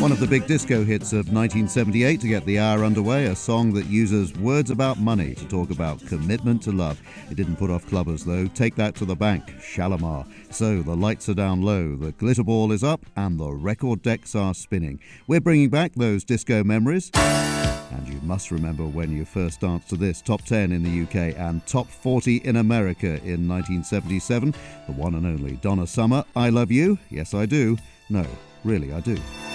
One of the big disco hits of 1978 to get the hour underway, a song that uses words about money to talk about commitment to love. It didn't put off clubbers though. Take That to the Bank, Shalimar. So the lights are down low, the glitter ball is up, and the record decks are spinning. We're bringing back those disco memories. And you must remember when you first danced to this. Top 10 in the UK and top 40 in America in 1977. The one and only Donna Summer, I Love You. Yes, I do. No, really, I do.